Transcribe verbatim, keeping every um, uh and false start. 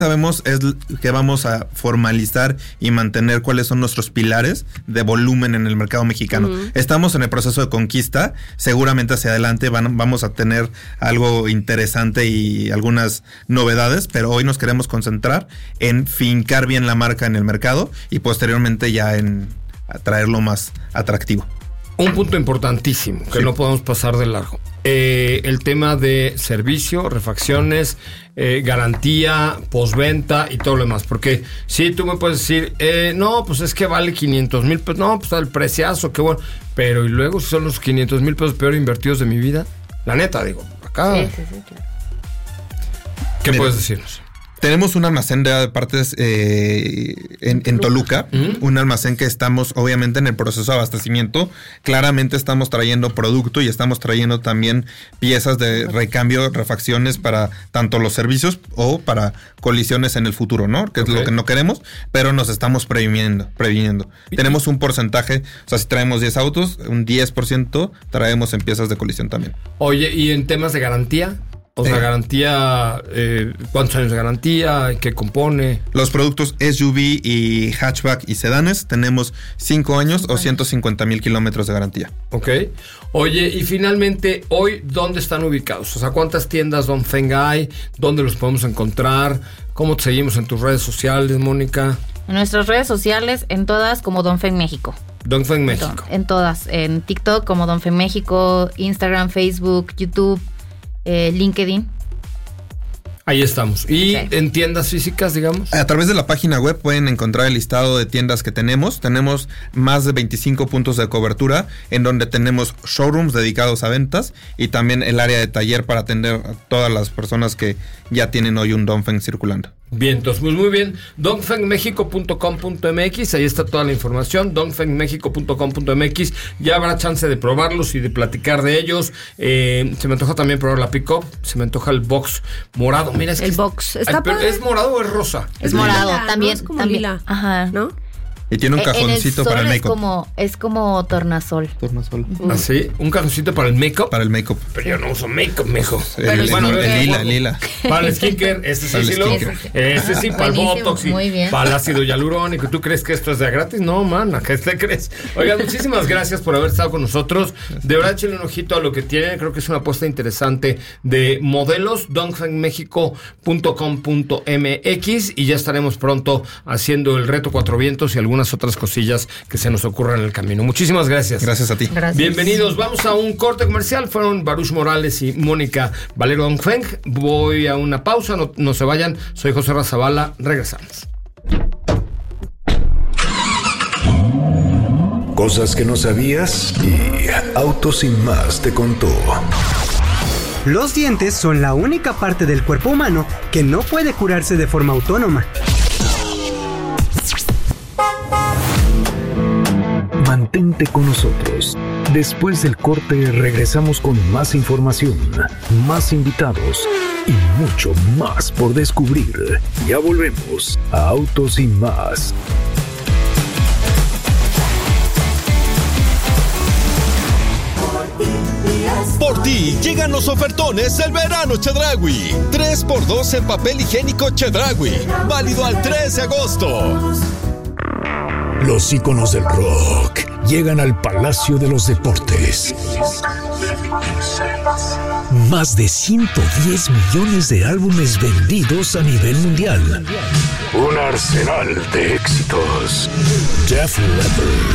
sabemos es que vamos a formalizar y mantener cuáles son nuestros pilares de volumen en el mercado mexicano. Uh-huh. Estamos en el proceso de conquista, seguramente hacia adelante van, vamos a tener algo interesante y algunas novedades, pero hoy nos queremos concentrar en fincar bien la marca en el mercado y posteriormente ya en traerlo más atractivo. Un punto importantísimo que sí. no podemos pasar de largo. Eh, el tema de servicio, refacciones, eh, garantía, postventa y todo lo demás. Porque si tú me puedes decir, eh, no, pues es que vale quinientos mil pesos. No, pues está el preciazo, qué bueno. Pero y luego si son los quinientos mil pesos peor invertidos de mi vida. La neta, digo, acá. Sí, sí, sí, claro. ¿Qué Mira, puedes decirnos? Tenemos un almacén de partes eh, en, en Toluca, ¿Mm? un almacén que estamos obviamente en el proceso de abastecimiento. Claramente estamos trayendo producto y estamos trayendo también piezas de recambio, refacciones para tanto los servicios o para colisiones en el futuro, ¿no? Que okay. es lo que no queremos, pero nos estamos previniendo. previniendo. Tenemos un porcentaje, o sea, si traemos diez autos, un diez por ciento traemos en piezas de colisión también. Oye, ¿y en temas de garantía? O sea, eh, garantía, eh, ¿cuántos años de garantía? ¿Qué compone? Los productos S U V y hatchback y sedanes tenemos cinco años o ciento cincuenta mil kilómetros de garantía. Ok. Oye, y finalmente, hoy, ¿dónde están ubicados? O sea, ¿cuántas tiendas Dongfeng hay? ¿Dónde los podemos encontrar? ¿Cómo te seguimos en tus redes sociales, Mónica? En nuestras redes sociales, en todas como Dongfeng México. Dongfeng México. En todas. En TikTok como Dongfeng México, Instagram, Facebook, YouTube. Eh, LinkedIn. Ahí estamos. ¿Y sí. en tiendas físicas, digamos? A través de la página web pueden encontrar el listado de tiendas que tenemos. Tenemos más de veinticinco puntos de cobertura en donde tenemos showrooms dedicados a ventas y también el área de taller para atender a todas las personas que ya tienen hoy un Dongfeng circulando. Bien, entonces, pues muy bien. dongfeng mexico punto com punto m x, ahí está toda la información. dongfeng mexico punto com punto m x, ya habrá chance de probarlos y de platicar de ellos. Eh, se me antoja también probar la pick-up, se me antoja el box morado. Mira, es el que box. Es, está ay, ¿es morado o es rosa? Es, es morado, lila, también. ¿no? Es como también. lila. Ajá. ¿No? Y tiene un cajoncito en el para el sol make-up. Es como, es como tornasol. Tornasol. ¿Ah, sí? ¿Un cajoncito para el make-up? Para el make-up. Pero yo no uso make-up, mijo. El, el, bueno, el, el lila, el lila. Para el skincare, este sí, sí lo. Este sí, para el botox y para el ácido hialurónico. ¿Tú crees que esto es de gratis? No, man, ¿a qué te crees? Oigan, muchísimas gracias por haber estado con nosotros. De verdad, échenle un ojito a lo que tienen. Creo que es una apuesta interesante de modelos. dongfeng mexico punto com punto m x y ya estaremos pronto haciendo el reto Cuatro Vientos y algunas otras cosillas que se nos ocurran en el camino. Muchísimas gracias. Gracias a ti. Gracias. Bienvenidos. Vamos a un corte comercial. Fueron Baruch Morales y Mónica Valero Dongfeng. Voy a una pausa. No, no se vayan. Soy José Razabala. Regresamos. Cosas que no sabías y Autos Sin Más te contó. Los dientes son la única parte del cuerpo humano que no puede curarse de forma autónoma. Mantente con nosotros. Después del corte regresamos con más información, más invitados y mucho más por descubrir. Ya volvemos a Autos Sin Más. Por ti llegan los ofertones del verano Chedraui. tres por dos en papel higiénico Chedraui. Válido al tres de agosto. Los íconos del rock llegan al Palacio de los Deportes. Más de ciento diez millones de álbumes vendidos a nivel mundial. Un arsenal de éxitos. Def Leppard,